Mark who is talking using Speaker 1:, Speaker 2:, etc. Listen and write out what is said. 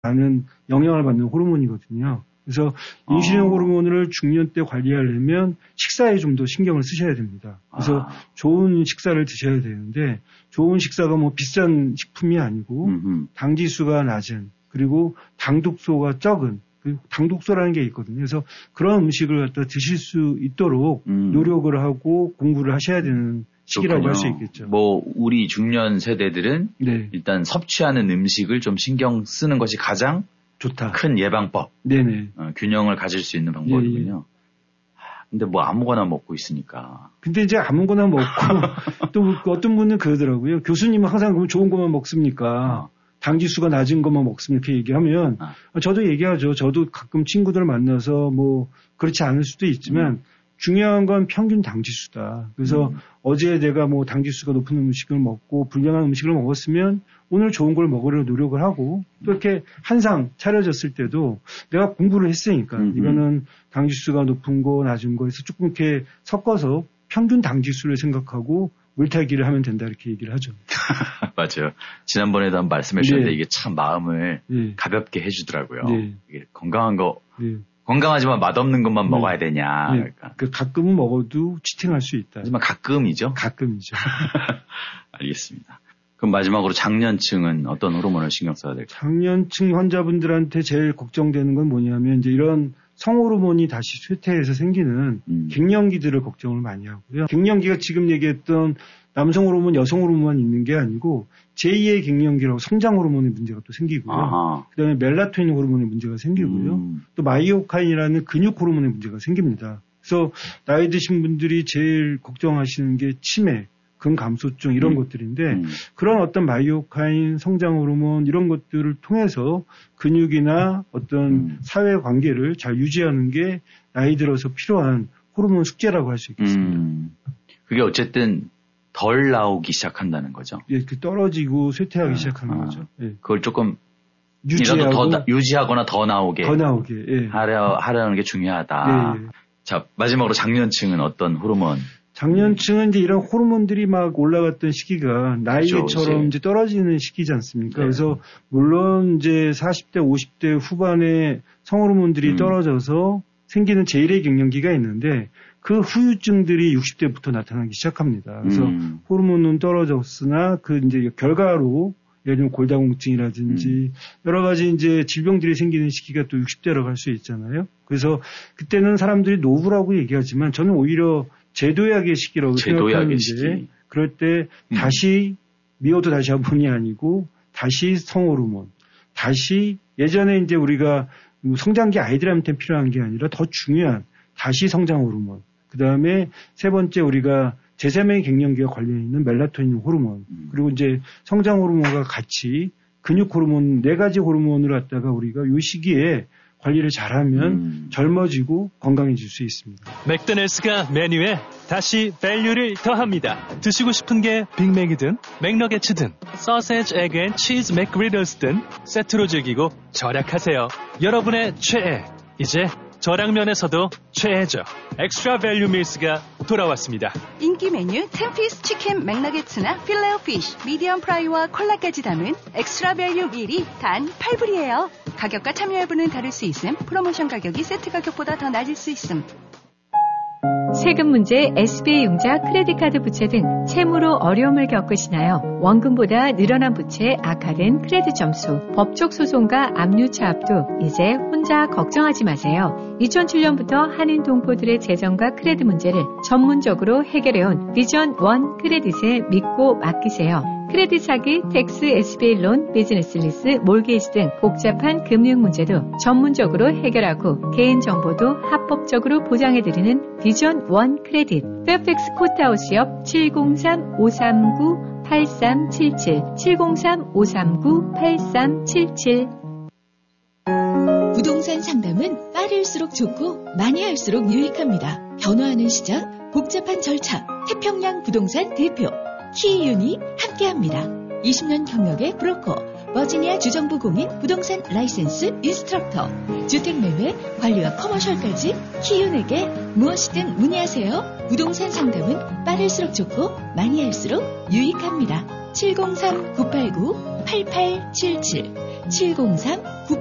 Speaker 1: 많은 영향을 받는 호르몬이거든요. 그래서 인슐린 호르몬을 중년 때 관리하려면 식사에 좀 더 신경을 쓰셔야 됩니다. 그래서 좋은 식사를 드셔야 되는데 좋은 식사가 뭐 비싼 식품이 아니고 당지수가 낮은 그리고 당독소가 적은 당독소라는 게 있거든요. 그래서 그런 음식을 갖다 드실 수 있도록 노력을 하고 공부를 하셔야 되는 시기라고 할 수 있겠죠.
Speaker 2: 뭐 우리 중년 세대들은
Speaker 1: 네.
Speaker 2: 일단 섭취하는 음식을 좀 신경 쓰는 것이 가장
Speaker 1: 좋다.
Speaker 2: 큰 예방법.
Speaker 1: 네네.
Speaker 2: 균형을 가질 수 있는 방법이군요. 근데 뭐 아무거나 먹고 있으니까.
Speaker 1: 근데 이제 아무거나 먹고 또 어떤 분은 그러더라고요. 교수님은 항상 그럼 좋은 것만 먹습니까? 당지수가 낮은 것만 먹습니까? 이렇게 얘기하면 저도 얘기하죠. 저도 가끔 친구들 만나서 뭐 그렇지 않을 수도 있지만 중요한 건 평균 당지수다. 그래서 어제 내가 뭐 당지수가 높은 음식을 먹고 불량한 음식을 먹었으면 오늘 좋은 걸 먹으려고 노력을 하고 또 이렇게 한상 차려졌을 때도 내가 공부를 했으니까 이거는 당지수가 높은 거 낮은 거에서 조금 이렇게 섞어서 평균 당지수를 생각하고 물타기를 하면 된다 이렇게 얘기를 하죠.
Speaker 2: 맞아요. 지난번에도 한번 말씀해 주셨는데
Speaker 1: 네.
Speaker 2: 이게 참 마음을
Speaker 1: 네.
Speaker 2: 가볍게 해주더라고요.
Speaker 1: 네.
Speaker 2: 이게 건강한 거
Speaker 1: 네.
Speaker 2: 건강하지만 맛없는 것만
Speaker 1: 네.
Speaker 2: 먹어야 되냐.
Speaker 1: 네.
Speaker 2: 그러니까.
Speaker 1: 가끔은 먹어도 치팅할 수 있다.
Speaker 2: 하지만 가끔이죠.
Speaker 1: 가끔이죠.
Speaker 2: 알겠습니다. 그럼 마지막으로 장년층은 어떤 호르몬을 신경 써야 될까요?
Speaker 1: 장년층 환자분들한테 제일 걱정되는 건 뭐냐면 이제 이런 성호르몬이 다시 쇠퇴해서 생기는 갱년기들을 걱정을 많이 하고요. 갱년기가 지금 얘기했던 남성 호르몬, 여성 호르몬만 있는 게 아니고 제2의 갱년기라고 성장 호르몬의 문제가 또 생기고요. 그다음에 멜라토닌 호르몬의 문제가 생기고요. 또 마이오카인이라는 근육 호르몬의 문제가 생깁니다. 그래서 나이 드신 분들이 제일 걱정하시는 게 치매, 근감소증 이런 것들인데 그런 어떤 마이오카인, 성장 호르몬 이런 것들을 통해서 근육이나 어떤 사회 관계를 잘 유지하는 게 나이 들어서 필요한 호르몬 숙제라고 할 수 있겠습니다.
Speaker 2: 그게 어쨌든 덜 나오기 시작한다는 거죠.
Speaker 1: 예, 그 떨어지고 쇠퇴하기 시작하는 거죠. 예.
Speaker 2: 그걸 조금
Speaker 1: 유지하고
Speaker 2: 유지하거나 더 나오게
Speaker 1: 예.
Speaker 2: 하려는 게 중요하다.
Speaker 1: 예.
Speaker 2: 자, 마지막으로 장년층은 어떤 호르몬?
Speaker 1: 장년층은 이제 이런 호르몬들이 막 올라갔던 시기가 나이처럼
Speaker 2: 그렇죠,
Speaker 1: 이제 떨어지는 시기지 않습니까?
Speaker 2: 네.
Speaker 1: 그래서 물론 이제 40대, 50대 후반에 성호르몬들이 떨어져서 생기는 제1의 갱년기가 있는데 그 후유증들이 60대부터 나타나기 시작합니다. 그래서 호르몬은 떨어졌으나 그 이제 결과로 예를 들면 골다공증이라든지 여러 가지 이제 질병들이 생기는 시기가 또 60대라고 할 수 있잖아요. 그래서 그때는 사람들이 노후라고 얘기하지만 저는 오히려 제도약의 시기라고 생각하는데 시기. 그럴 때 다시 미워도 다시 한번이 아니고 다시 성호르몬, 다시 예전에 이제 우리가 성장기 아이들한테 필요한 게 아니라 더 중요한 다시 성장 호르몬, 그 다음에 세 번째 우리가 제3의 갱년기와 관련있는 멜라토닌 호르몬, 그리고 이제 성장 호르몬과 같이 근육 호르몬, 4가지 호르몬을 갖다가 우리가 이 시기에 관리를 잘하면 젊어지고 건강해질 수 있습니다.
Speaker 3: 맥도날드가 메뉴에 다시 밸류를 더합니다. 드시고 싶은 게 빅맥이든 맥너게츠든 소세지, 에그 앤 치즈 맥그리들스든 세트로 즐기고 절약하세요. 여러분의 최애, 이제 저량면에서도 최애죠. 엑스트라 밸류 밀스가 돌아왔습니다.
Speaker 4: 인기 메뉴 10피스 치킨 맥너게츠나 필레오 피쉬, 미디엄 프라이와 콜라까지 담은 엑스트라 밸류 밀이 단 8불이에요. 가격과 참여 여부는 다를 수 있음. 프로모션 가격이 세트 가격보다 더 낮을 수 있음.
Speaker 5: 세금 문제, SBA 융자, 크레딧카드 부채 등 채무로 어려움을 겪으시나요? 원금보다 늘어난 부채, 악화된 크레딧 점수, 법적 소송과 압류 차압도 이제 혼자 걱정하지 마세요. 2007년부터 한인 동포들의 재정과 크레딧 문제를 전문적으로 해결해온 비전 원 크레딧에 믿고 맡기세요. 크레딧 사기, 텍스, SBA 론, 비즈니스 리스, 몰게이지 등 복잡한 금융 문제도 전문적으로 해결하고 개인정보도 합법적으로 보장해드리는 비전 원 크레딧. 페어팩스 코스트하우스 옆 703-539-8377, 703-539-8377.
Speaker 6: 부동산 상담은 빠를수록 좋고 많이 할수록 유익합니다. 변화하는 시장, 복잡한 절차, 태평양 부동산 대표 키이윤이 함께합니다. 20년 경력의 브로커, 버지니아 주정부 공인 부동산 라이센스 인스트럭터, 주택매매, 관리와 커머셜까지 키이윤에게 무엇이든 문의하세요. 부동산 상담은 빠를수록 좋고 많이 할수록 유익합니다. 703-989-8877 703